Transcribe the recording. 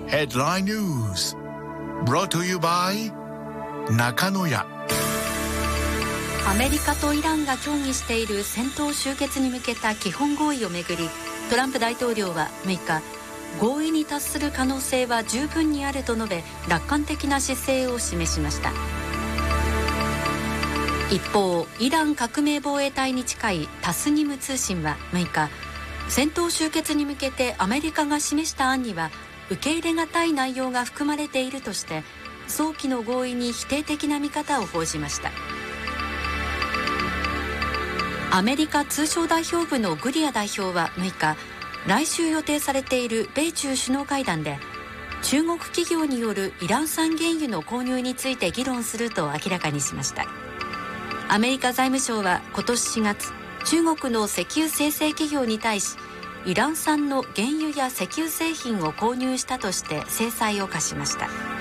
Headline News Brought to you by 中野屋。 アメリカとイランが協議している戦闘終結に向けた基本合意をめぐり、トランプ大統領は6日、合意に達する可能性は十分にあると述べ、楽観的な姿勢を示しました。一方、イラン革命防衛隊に近いタスニム通信は6日、戦闘終結に向けてアメリカが示した案には受け入れがたい内容が含まれているとして、早期の合意に否定的な見方を報じました。アメリカ通商代表部のグリア代表は6日、来週予定されている米中首脳会談で、中国企業によるイラン産原油の購入について議論すると明らかにしました。アメリカ財務省は今年4月、中国の石油精製企業に対し、イラン産の原油や石油製品を購入したとして制裁を科しました。